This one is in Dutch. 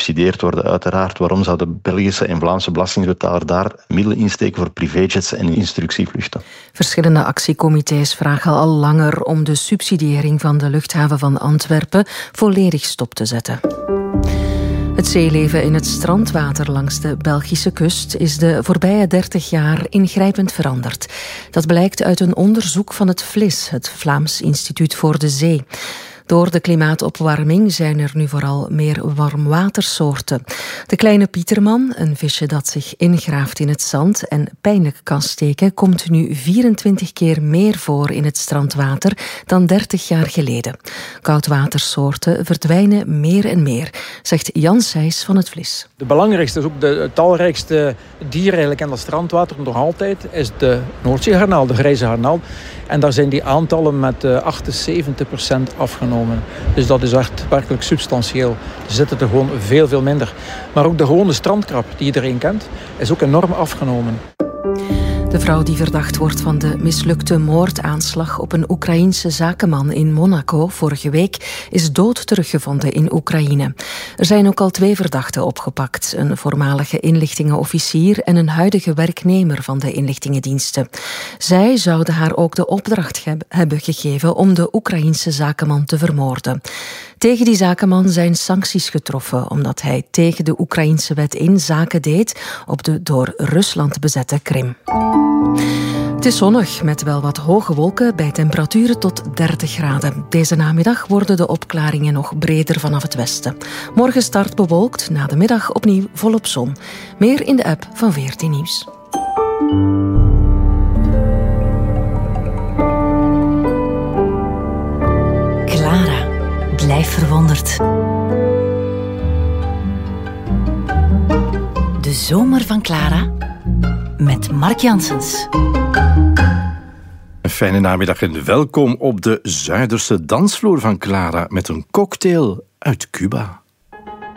gesubsidieerd worden, uiteraard. Waarom zou de Belgische en Vlaamse belastingbetaler daar middelen insteken voor privéjets en instructievluchten? Verschillende actiecomité's vragen al langer om de subsidiëring van de luchthaven van Antwerpen volledig stop te zetten. Het zeeleven in het strandwater langs de Belgische kust is de voorbije 30 jaar ingrijpend veranderd. Dat blijkt uit een onderzoek van het VLIS, het Vlaams Instituut voor de Zee. Door de klimaatopwarming zijn er nu vooral meer warmwatersoorten. De kleine pieterman, een visje dat zich ingraaft in het zand en pijnlijk kan steken, komt nu 24 keer meer voor in het strandwater dan 30 jaar geleden. Koudwatersoorten verdwijnen meer en meer, zegt Jan Sijs van het VLIS. De belangrijkste, ook het talrijkste dier eigenlijk in dat strandwater nog altijd, is de Noordzeegarnaal, de grijze garnaal. En daar zijn die aantallen met 78% afgenomen. Dus dat is echt werkelijk substantieel. Er zitten er gewoon veel minder. Maar ook de gewone strandkrab, die iedereen kent, is ook enorm afgenomen. De vrouw die verdacht wordt van de mislukte moordaanslag op een Oekraïense zakenman in Monaco vorige week is dood teruggevonden in Oekraïne. Er zijn ook al 2 verdachten opgepakt, een voormalige inlichtingenofficier en een huidige werknemer van de inlichtingendiensten. Zij zouden haar ook de opdracht hebben gegeven om de Oekraïense zakenman te vermoorden. Tegen die zakenman zijn sancties getroffen omdat hij tegen de Oekraïense wet in zaken deed op de door Rusland bezette Krim. Het is zonnig met wel wat hoge wolken bij temperaturen tot 30 graden. Deze namiddag worden de opklaringen nog breder vanaf het westen. Morgen start bewolkt, na de middag opnieuw volop zon. Meer in de app van VRT Nieuws. Clara, blijf verwonderd. De zomer van Clara met Mark Janssens. Een fijne namiddag en welkom op de Zuiderse dansvloer van Clara met een cocktail uit Cuba.